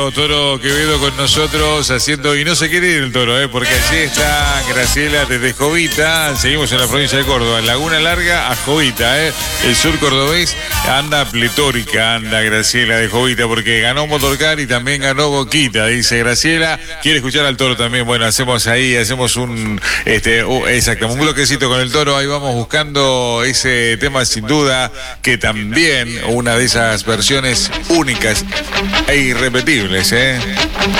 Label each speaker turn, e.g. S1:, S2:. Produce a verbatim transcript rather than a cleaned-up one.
S1: Toro Quevedo con nosotros haciendo, y no se quiere ir el toro, ¿eh? Porque allí está Graciela desde Jovita. Seguimos en la provincia de Córdoba, Laguna Larga a Jovita, ¿eh? El sur cordobés anda pletórica, anda Graciela de Jovita, porque ganó Motorcar y también ganó Boquita, dice Graciela. Quiere escuchar al toro también. Bueno, hacemos ahí, hacemos un, este, uh, exacto, un bloquecito con el toro. Ahí vamos buscando ese tema, sin duda, que también una de esas versiones únicas e irrepetibles, ¿eh?